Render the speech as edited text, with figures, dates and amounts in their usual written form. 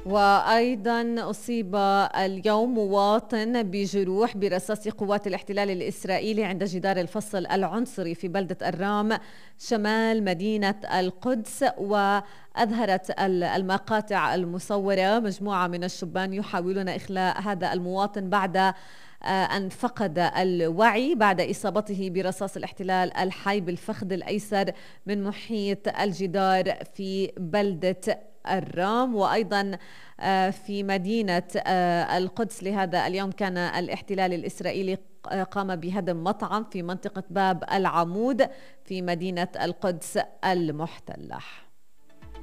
وأيضا أصيب اليوم مواطن بجروح برصاص قوات الاحتلال الإسرائيلي عند جدار الفصل العنصري في بلدة الرام شمال مدينة القدس. وأظهرت المقاطع المصورة مجموعة من الشبان يحاولون إخلاء هذا المواطن بعد أن فقد الوعي بعد إصابته برصاص الاحتلال الحي بالفخذ الأيسر من محيط الجدار في بلدة الرام. وأيضا في مدينة القدس لهذا اليوم كان الاحتلال الإسرائيلي قام بهدم مطعم في منطقة باب العمود في مدينة القدس المحتلة.